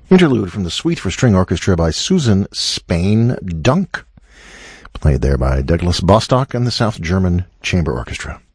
Interlude from the Suite for String Orchestra by Susan Spain Dunk, played there by Douglas Bostock and the South German Chamber Orchestra.